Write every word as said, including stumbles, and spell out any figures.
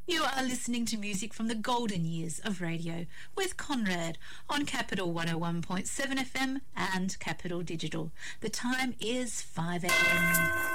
You are listening to music from the golden years of radio with Conrad on Capital one oh one point seven F M and Capital Digital. The time is five a m